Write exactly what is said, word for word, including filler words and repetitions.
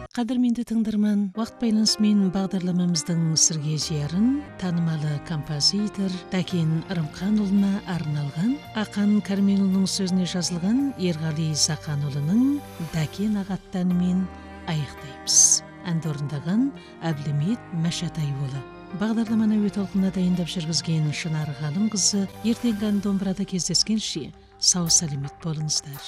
Кадырменде тыңдарман, вакыт байланышы менен багдарламамыздын сирге жыярын таанымалы композитор Дакен Ырымкан уулуна арналган Акан Кармен уулунун сөзүнө жазылган Эргали Закан уулунун Дакен агаттаны менен аяктайбыз. Анды орундаган Абдимит Машатай уулу. Багдарламаны өтө толкунда дайындап жүргүзген Шынар Галым кызы эртеңки домбурада кездескенше сау саламат болуңуздар.